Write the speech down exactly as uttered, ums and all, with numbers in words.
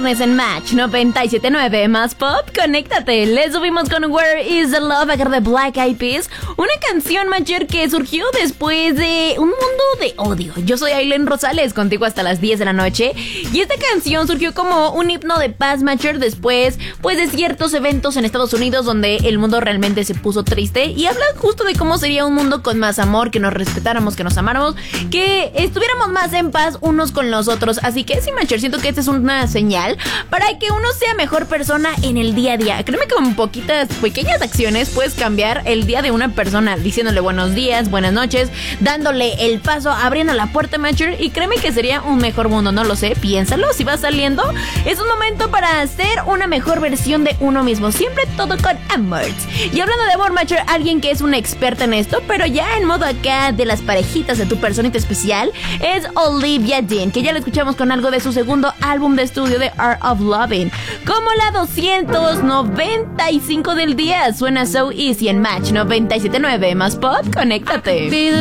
viernes en Match noventa y siete punto nueve más pop. Conéctate. Les subimos con Where is the Love a cargo de Black Eyed Peas, una canción mayor que surgió después de un mundo de odio. Yo soy Aileen Rosales, contigo hasta las diez de la noche, y esta canción surgió como un himno de paz mayor después pues de ciertos eventos en Estados Unidos donde el mundo realmente se puso triste, y habla justo de cómo sería un mundo con más amor, que nos respetáramos, que nos amáramos, que estuviéramos más en paz unos con los otros. Así que sí, Macher, siento que esta es una señal para que uno sea mejor persona en el día a día. Créeme que con poquitas pequeñas acciones puedes cambiar el día de una persona, diciéndole buenos días, buenas noches, dándole el paso, abriendo la puerta, Macher, y créeme que sería un mejor mundo. No lo sé, piénsalo, si vas saliendo es un momento para ser una mejor versión de uno mismo, siempre todo con amor. Y hablando de amor, Macher, alguien que es una experta en esto, pero ya en modo acá de las parejitas de tu personita especial, es Olivia Dean, que ya la escuchamos con algo de su segundo álbum de estudio, The Art of Loving, como la doscientos noventa y cinco del día. Suena So Easy en Match noventa y siete punto nueve más pop. Conéctate.